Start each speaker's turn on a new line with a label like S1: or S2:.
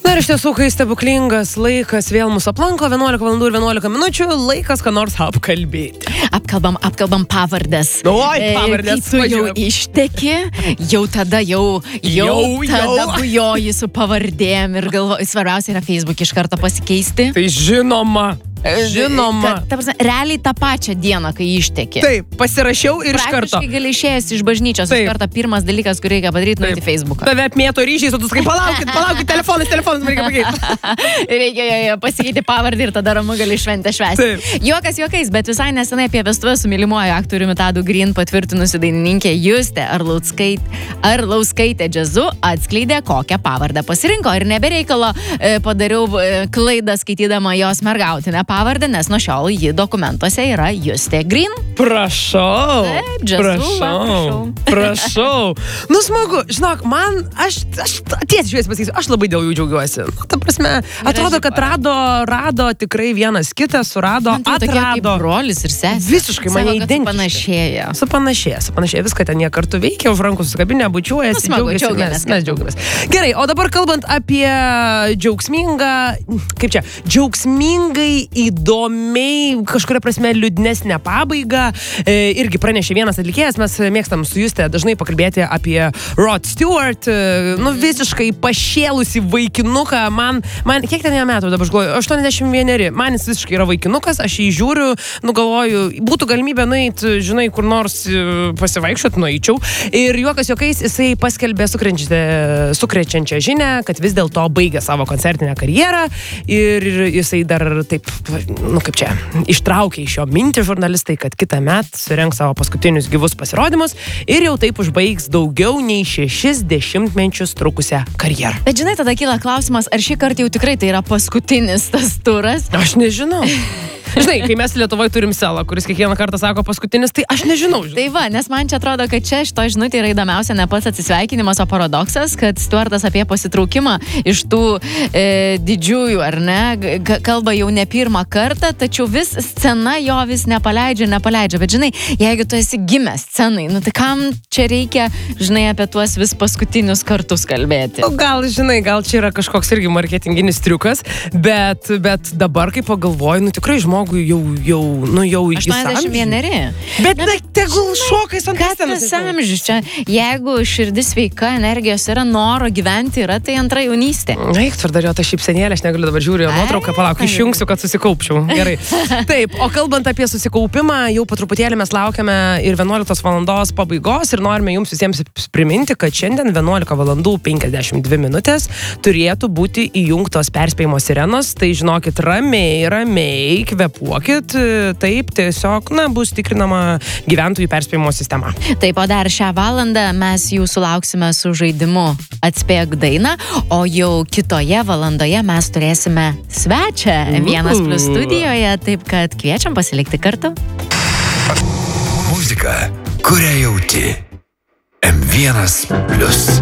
S1: Na ir iš tiesų, kai stebuklingas laikas vėl mūsų aplanko, 11 valandų ir 11 minučių, laikas ką nors apkalbėti.
S2: Apkalbam pavardės.
S1: Oi, pavardės.
S2: Kai tu jau išteki, jau tada bujoji su pavardėm ir galvoji, svarbiausia yra Facebook iš karto pasikeisti.
S1: Tai žinoma.
S2: Ta prasme, realiai tą pačią dieną, kai išteki.
S1: Taip, pasirašiau ir iš karto.
S2: Praktiškai gali išėjęs iš bažnyčios, iš karto pirmas dalykas, kurį reikia padaryti, nueiti į Facebooką.
S1: Tave apmėto ryšiais, o tu sakai, palaukit, telefonas, reikia pakeisti.
S2: Reikia pasikeiti pavardį ir tada ramu gali šventę švęsti. Juokas juokais, bet visai nesenai apie vestuvės su mylimuoju aktoriumi Tadu Green patvirtinusi dainininkė Justė Arlauskaitė Džiazu atskleidė, kokią pavardę pasirinko. Ir nebereikalo padariau klaidą skaitydama jos mergautinę pavardę, nes nuo šiol ji dokumentuose yra Justė Green.
S1: Prašau.
S2: Taip, Džiazu,
S1: prašau. Nu smagu, žinok, aš tiesiai šviesiai pasakysiu, aš labai dėl jų džiaugiuosi. Ta prasme, atrodo, kad rado tikrai vienas kitą, surado, atrado.
S2: Brolis ir sesė.
S1: Visiškai mane identiškai. Supanašėja. Viską ten jie kartu veikia, už rankų susikabinę, bučiuojasi, mes džiaugiamės. Gerai, o dabar kalbant apie džiaugsmingai, įdomiai, kažkuria prasme liūdnesnę pabaigą, irgi pranešė vienas atlikėjas, mes mėgstam su Juste dažnai pakalbėti apie Rod Stewart, visiškai pašėlusi vaikinuką, man kiek ten jam metų dabar žgoju, 81, man jis visiškai yra vaikinukas, aš jį žiūriu, galvoju, būtų galimybė nueiti, žinai, kur nors pasivaikščiot, nueičiau, ir juokas juokais jisai paskelbė sukrečiančią žinią, kad vis dėlto baigė savo koncertinę karjerą ir jisai dar taip, ištraukė iš jo mintį žurnalistai, kad kitą metą surengs savo paskutinius gyvus pasirodymus ir jau taip užbaigs daugiau nei 6 dešimtmečius trukusią karjerą.
S2: Bet žinai, tada kyla klausimas, ar šį kartą jau tikrai tai yra paskutinis tas turas?
S1: Aš nežinau. Žinai, kai mes Lietuvoje turim Selą, kuris kiekvieną kartą sako paskutinis, tai aš nežinau.
S2: Tai va, nes man čia atrodo, kad čia šito žinutė yra įdomiausia ne pats atsisveikinimas, o paradoksas, kad Stewartas apie pasitraukimą iš tų didžiųjų, ar ne, kalba jau ne pirmą kartą, tačiau vis scena jo vis nepaleidžia. Bet žinai, jeigu tu esi gimęs scenai, tai kam čia reikia, žinai, apie tuos vis paskutinius kartus kalbėti?
S1: Gal čia yra kažkoks irgi marketinginis triukas, bet dabar, kai pagalvoju, tikrai žmogui jau
S2: 81.
S1: Bet tegul šokais ant
S2: scenos. Kas amžius čia? Jeigu širdis sveika, energijos yra, noro gyventi yra, tai antra jaunystė.
S1: Eik, tvardario tą šypsenėlę, aš negaliu dabar žiūrėjau nuotrauką, palauk, išjungsiu, kad susikaupčiau. Gerai. Taip, o kalbant apie susikaupimą, jau po truputėlį mes laukiame ir 11 valandos pabaigos ir norime jums visiems priminti, kad šiandien 11 valandų 52 minutės turėtų būti įjungtos perspėjimo sirenos, tai žinokit, ramiai, kvėpuokit, taip, tiesiog, bus tikrinama gyventojų perspėjimo sistema.
S2: Taip, o dar šią valandą mes jūsų lauksime su žaidimu Atspėk dainą, o jau kitoje valandoje mes turėsime svečią M1+ studijoje, taip kad kviečiam pasilikti kartu.
S3: Muzika, kurią jauti. M1+.